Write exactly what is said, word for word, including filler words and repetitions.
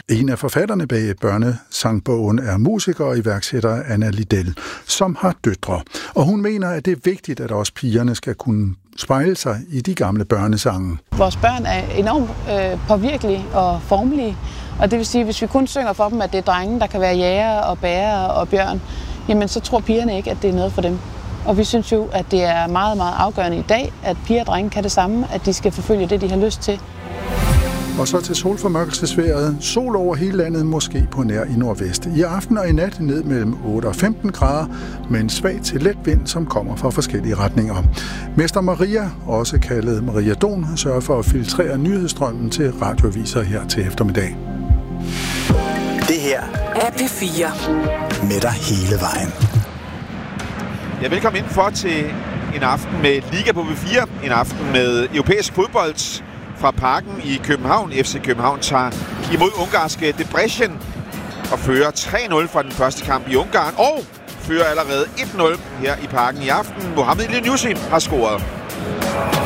En af forfatterne bag børnesangbogen er musiker og iværksætter Anna Lidell, som har døtre. Og hun mener, at det er vigtigt, at også pigerne skal kunne spejle sig i de gamle børnesange. Vores børn er enormt øh, påvirkelige og formelige, og det vil sige, at hvis vi kun synger for dem, at det er drenge, der kan være jæger og bærer og bjørn, jamen så tror pigerne ikke, at det er noget for dem. Og vi synes jo, at det er meget, meget afgørende i dag, at piger og drenge kan det samme, at de skal forfølge det, de har lyst til. Og så til solformørkelsesvejret. Sol over hele landet, måske på nær i nordvest. I aften og i nat ned mellem otte og femten grader, med en svag til let vind, som kommer fra forskellige retninger. Mester Maria, også kaldet Maria Don, sørger for at filtrere nyhedsstrømmen til radioaviser her til eftermiddag. Det her er P fire. Med dig hele vejen. Ja, velkommen indenfor til en aften med Liga på P fire. En aften med europæisk fodbold fra Parken i København. F C København tager imod ungarske Debrecen og fører tre nul fra den første kamp i Ungarn. Og fører allerede et nul her i Parken i aften. Mohamed El-Nussi har scoret.